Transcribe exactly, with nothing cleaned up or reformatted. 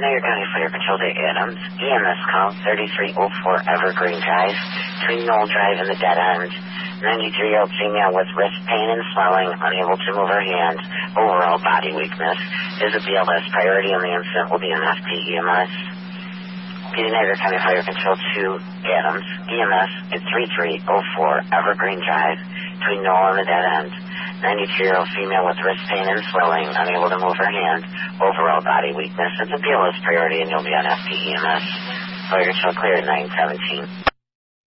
Niagara County Fire Patrol to Adams. E M S call thirty-three oh four Evergreen Drive, between Knoll Drive and the dead end. ninety-three-year-old female with wrist pain and swelling, unable to move her hands, overall body weakness. Is a B L S priority, and the incident will be an F T E M S. Niagara County Fire Control to Adams. E M S at thirty-three oh four Evergreen Drive, between Knoll and the dead end. ninety-two-year-old female with wrist pain and swelling, unable to move her hand, overall body weakness. It's a B L S priority, and you'll be on F T E M S. Fire Control clear at nine seventeen.